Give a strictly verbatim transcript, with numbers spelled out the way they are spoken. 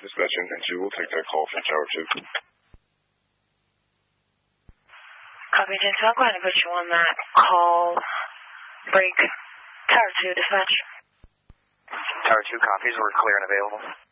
Dispatch Engine two will take that call from Tower two. Copy, Engine two. I'm going to put you on that call break. Tower two, dispatch. Tower two copies. We're clear and available.